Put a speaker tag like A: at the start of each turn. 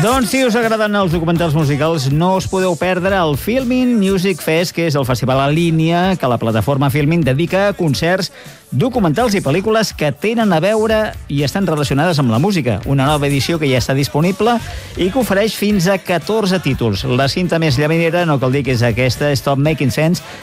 A: Doncs si us agraden els documentals musicals, no us podeu perdre el Filmin Music Fest, que és el festival en línia que la plataforma Filmin dedica a concerts, documentals i pel·lícules que tenen a veure i estan relacionades amb la música. Una nova edició que ja està disponible i que ofereix fins a 14 títols. La cinta més llaminera, no cal dir que és aquesta, Stop Making Sense,